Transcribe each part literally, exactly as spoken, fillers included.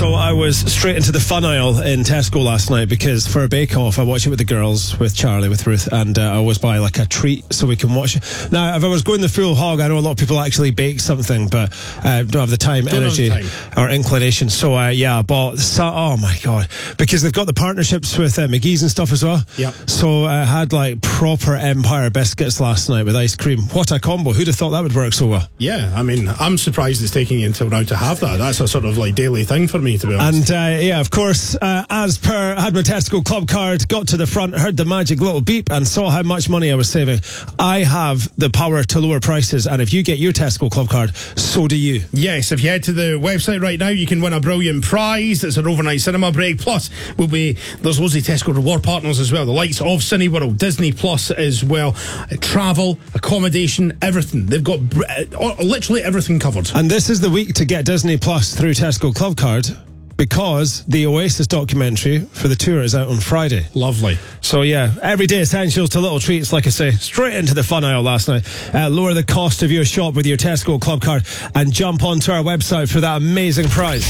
So I was straight into the fun aisle in Tesco last night because for a bake-off I watch it with the girls, with Charlie, with Ruth, and uh, I always buy like a treat so we can watch it. Now, if I was going the full hog, I know a lot of people actually bake something, but uh, don't have the time, don't energy, time. or inclination. So uh, yeah, I bought. So, oh my god, because they've got the partnerships with uh, McGee's and stuff as well. Yeah. So I had like proper Empire biscuits last night with ice cream. What a combo! Who'd have thought that would work so well? Yeah, I mean, I'm surprised it's taking you until now to have that. That's a sort of like daily thing for me, to be honest. And uh, yeah, of course, uh, as per, I had my Tesco club card, got to the front, heard the magic little beep, and saw how much money I was saving. I have the power to lower prices, and if you get your Tesco club card, so do you. Yes, if you head to the website right now, you can win a brilliant prize. It's an overnight cinema break. Plus, we'll be there's loads of Tesco reward partners as well. The likes of Cineworld, Disney Plus as well, uh, travel, accommodation, everything. They've got uh, literally everything covered. And this is the week to get Disney Plus through Tesco club card, because the Oasis documentary for the tour is out on Friday. Lovely. So yeah, everyday essentials to little treats, like I say, straight into the fun aisle last night. Uh, lower the cost of your shop with your Tesco club card and jump onto our website for that amazing prize.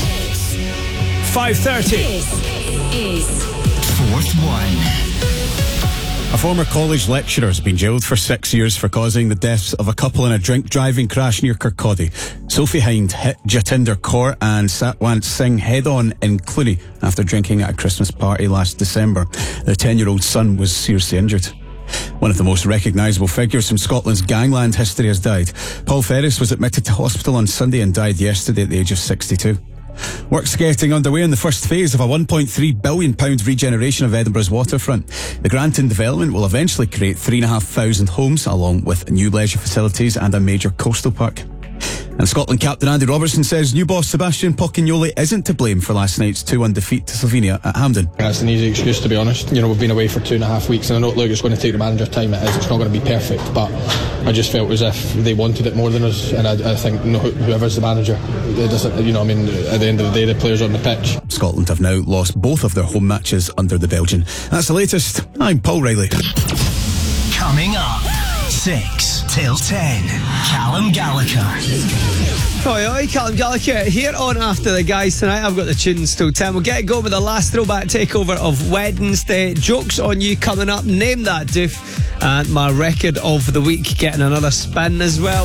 five thirty. This is Fourth One. A former college lecturer has been jailed for six years for causing the deaths of a couple in a drink-driving crash near Kirkcaldy. Sophie Hind hit Jatinder Kaur and Satwant Singh head-on in Clooney after drinking at a Christmas party last December. Their ten-year-old son was seriously injured. One of the most recognisable figures from Scotland's gangland history has died. Paul Ferris was admitted to hospital on Sunday and died yesterday at the age of sixty-two. Work's getting underway in the first phase of a one point three billion pounds regeneration of Edinburgh's waterfront. The Granton development will eventually create three thousand five hundred homes, along with new leisure facilities and a major coastal park. And Scotland captain Andy Robertson says new boss Sebastian Pochignoli isn't to blame for last night's two one defeat to Slovenia at Hampden. That's an easy excuse, to be honest. You know, we've been away for two and a half weeks, and I know, look, it's going to take the manager time. It is. It's not going to be perfect, but I just felt as if they wanted it more than us, and I, I think, you know, whoever's the manager, it doesn't. You know, I mean, at the end of the day, the players are on the pitch. Scotland have now lost both of their home matches under the Belgian. That's the latest. I'm Paul Riley. Coming up, six till ten. Callum Gallagher. Oi, oi, Callum Gallagher here on After the Guys tonight. I've got the tunes till ten. We'll get going with the last throwback takeover of Wednesday. Jokes on you coming up. Name that doof. And my record of the week getting another spin as well.